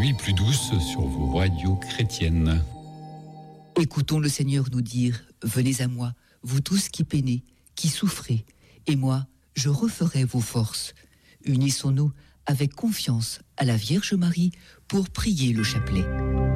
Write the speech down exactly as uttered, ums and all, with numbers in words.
nuit plus douce sur vos radios chrétiennes. Écoutons le Seigneur nous dire « Venez à moi, vous tous qui peinez, qui souffrez, et moi, je referai vos forces. » Unissons-nous avec confiance à la Vierge Marie pour prier le chapelet.